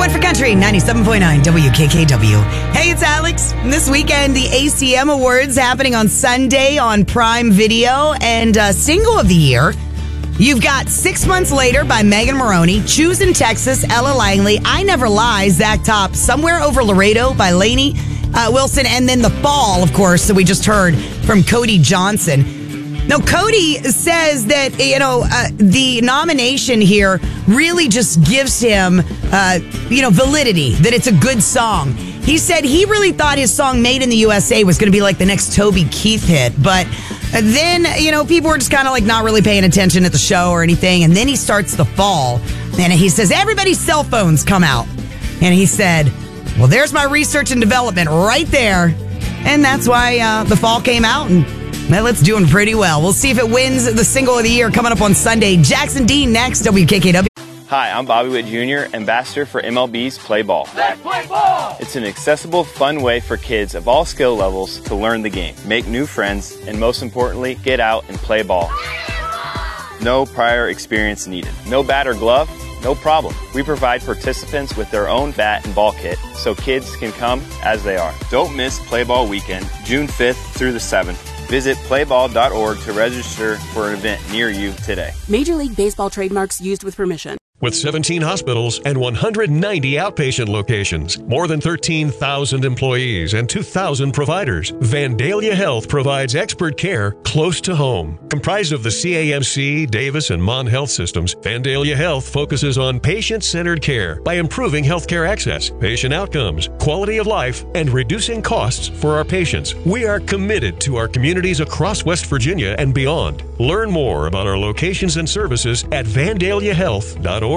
one for country, 97.9 WKKW. Hey, it's Alex. This weekend, the ACM Awards happening on Sunday on Prime Video. And single of the year, you've got 6 Months Later by Megan Moroney, Choose in Texas, Ella Langley, I Never Lie, Zach Top, Somewhere Over Laredo by Lainey Wilson, and then The Fall, of course, that we just heard from Cody Johnson. Now, Cody says that, the nomination here really just gives him, validity, that it's a good song. He said he really thought his song Made in the USA was going to be like the next Toby Keith hit. But then, people were just kind of like not really paying attention at the show or anything. And then he starts The Fall. And he says, everybody's cell phones come out. And he said, well, there's my research and development right there. And that's why The Fall came out, and well, it's doing pretty well. We'll see if it wins the single of the year coming up on Sunday. Jackson Dean next, WKKW. Hi, I'm Bobby Witt Jr., ambassador for MLB's Play Ball. Let's play ball! It's an accessible, fun way for kids of all skill levels to learn the game, make new friends, and most importantly, get out and play ball. No prior experience needed. No bat or glove? No problem. We provide participants with their own bat and ball kit so kids can come as they are. Don't miss Play Ball Weekend, June 5th through the 7th. Visit playball.org to register for an event near you today. Major League Baseball trademarks used with permission. With 17 hospitals and 190 outpatient locations, more than 13,000 employees and 2,000 providers, Vandalia Health provides expert care close to home. Comprised of the CAMC, Davis, and Mon Health systems, Vandalia Health focuses on patient-centered care by improving healthcare access, patient outcomes, quality of life, and reducing costs for our patients. We are committed to our communities across West Virginia and beyond. Learn more about our locations and services at vandaliahealth.org.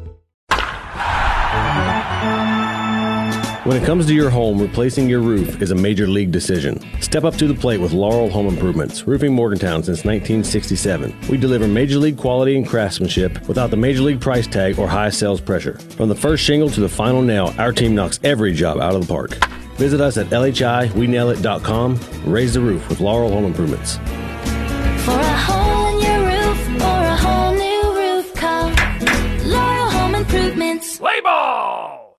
When it comes to your home, replacing your roof is a major league decision. Step up to the plate with Laurel Home Improvements, roofing Morgantown since 1967. We deliver major league quality and craftsmanship without the major league price tag or high sales pressure. From the first shingle to the final nail, our team knocks every job out of the park. Visit us at LHIWeNailIt.com. Raise the roof with Laurel Home Improvements.